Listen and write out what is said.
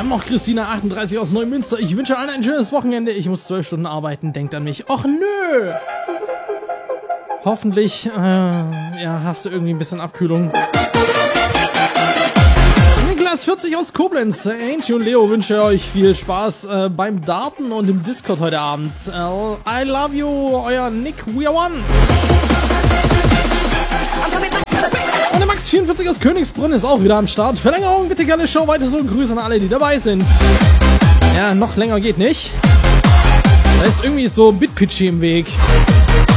Noch Christina38 aus Neumünster. Ich wünsche allen ein schönes Wochenende. Ich muss 12 Stunden arbeiten. Denkt an mich. Och nö! Hoffentlich, ja, hast du irgendwie ein bisschen Abkühlung. Niklas 40 aus Koblenz. Angie und Leo wünsche euch viel Spaß beim Darten und im Discord heute Abend. I love you, euer Nick, we are one. Und der Max 44 aus Königsbrunn ist auch wieder am Start. Verlängerung, bitte gerne Show weiter so. Grüße an alle, die dabei sind. Ja, noch länger geht nicht. Da ist irgendwie so Bitpitchy im Weg.